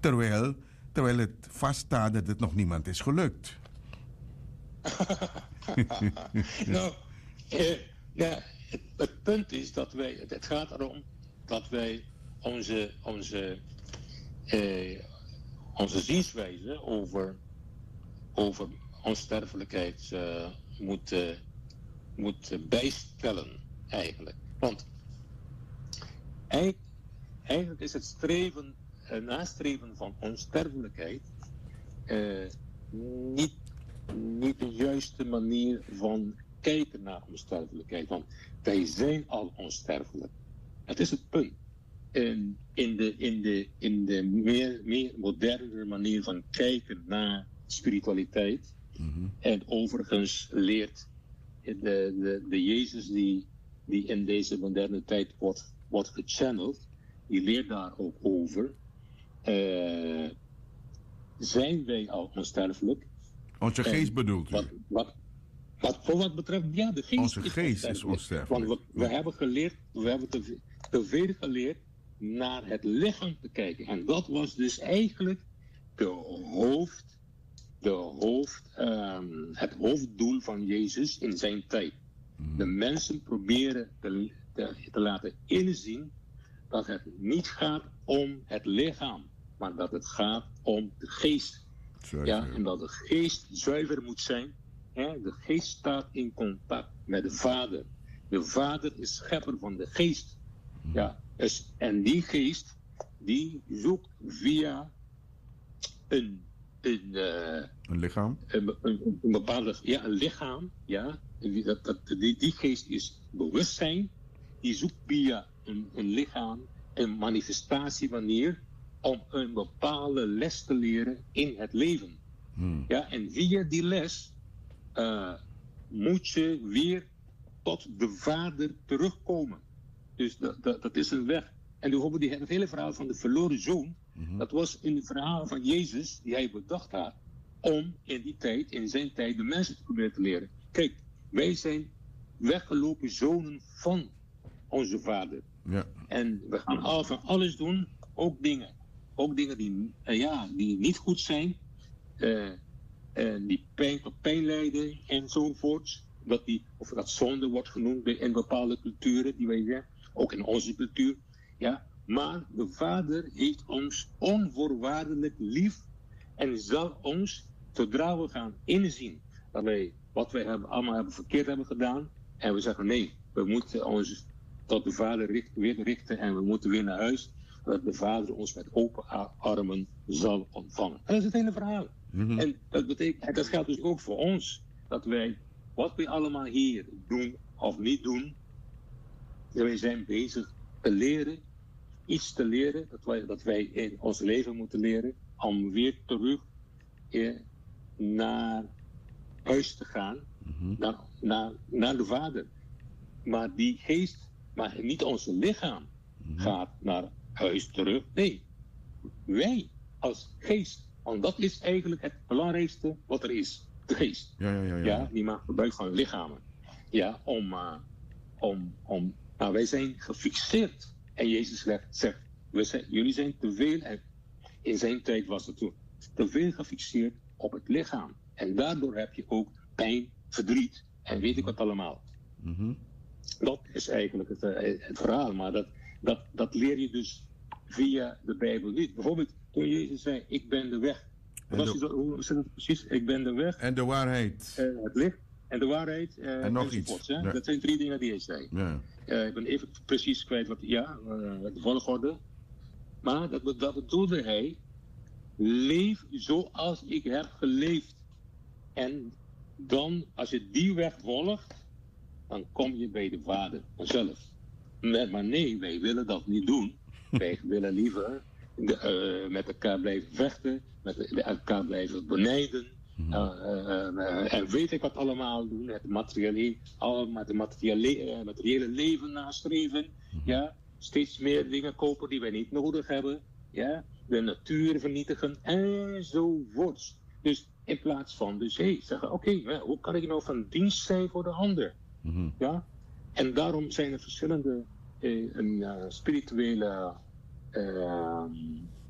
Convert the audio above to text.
Terwijl het vaststaat dat het nog niemand is gelukt. Nou, ja, het punt is dat het gaat erom dat wij onze zienswijze over onsterfelijkheid moet bijstellen, eigenlijk. Want eigenlijk is het nastreven van onsterfelijkheid niet de juiste manier van kijken naar onsterfelijkheid. Want wij zijn al onsterfelijk. Het is het punt. In de meer moderne manier van kijken naar spiritualiteit. Mm-hmm. En overigens leert de Jezus die in deze moderne tijd wordt gechanneld, die leert daar ook over. Zijn wij al onsterfelijk? Onze geest bedoelt u? Voor wat betreft, ja, de geest. Onze geest is onsterfelijk. Want we hebben geleerd, we hebben te veel geleerd naar het lichaam te kijken. En dat was dus eigenlijk het hoofddoel van Jezus in zijn tijd. De mensen proberen te laten inzien dat het niet gaat om het lichaam, maar dat het gaat om de geest. Ja, en dat de geest zuiver moet zijn. Hè? De geest staat in contact met de Vader. De Vader is schepper van de geest. Ja, dus, en die geest die zoekt via een lichaam? Een bepaalde, ja, een lichaam. Ja, die geest is bewustzijn. Die zoekt via een lichaam een manifestatiemanier om een bepaalde les te leren in het leven. Ja, en via die les moet je weer tot de Vader terugkomen. Dus dat is een weg. En het hele verhaal van de verloren zoon, dat was een verhaal van Jezus die hij bedacht had om in zijn tijd, de mensen te proberen te leren. Kijk, wij zijn weggelopen zonen van onze Vader. Ja. En we gaan van alles doen, ook dingen die niet goed zijn, die pijn lijden enzovoort. Dat zonde wordt genoemd in bepaalde culturen die wij zeggen, ook in onze cultuur. Ja. Maar de Vader heeft ons onvoorwaardelijk lief en zal ons, zodra we gaan inzien dat wij wat wij allemaal verkeerd hebben gedaan, en we zeggen nee, we moeten ons tot de Vader weer richten en we moeten weer naar huis, dat de Vader ons met open armen zal ontvangen. En dat is het hele verhaal. Mm-hmm. En dat geldt dus ook voor ons, dat wij, wat wij allemaal hier doen of niet doen, wij zijn bezig te leren, iets te leren, dat wij in ons leven moeten leren, om weer terug naar huis te gaan, naar de Vader. Maar die geest, maar niet ons lichaam gaat naar huis terug. Nee, wij als geest. Want dat is eigenlijk het belangrijkste wat er is. De geest. Ja, die maakt gebruik van lichamen. Ja, maar wij zijn gefixeerd. En Jezus zegt jullie zijn te veel, en in zijn tijd was het toen, te veel gefixeerd op het lichaam. En daardoor heb je ook pijn, verdriet en weet ik wat allemaal. Mm-hmm. Dat is eigenlijk het verhaal, maar dat leer je dus via de Bijbel niet. Bijvoorbeeld toen Jezus zei, ik ben de weg. Hoe is het precies? Ik ben de weg. En de waarheid. Het licht en de waarheid. En nog iets. Ja. Dat zijn 3 dingen die hij zei. Ja. Ik ben even precies kwijt de volgorde. Maar dat bedoelde hij, leef zoals ik heb geleefd. En dan, als je die weg volgt, dan kom je bij de Vader vanzelf. Maar nee, wij willen dat niet doen. Wij willen liever met elkaar blijven vechten, met elkaar blijven benijden. En weet ik wat allemaal doen, het materiële leven nastreven. Ja, steeds meer dingen kopen die wij niet nodig hebben. Ja, de natuur vernietigen enzovoorts. Dus in plaats van zeggen, oké, hoe kan ik nou van dienst zijn voor de ander? Mm-hmm. Ja? En daarom zijn er verschillende spirituele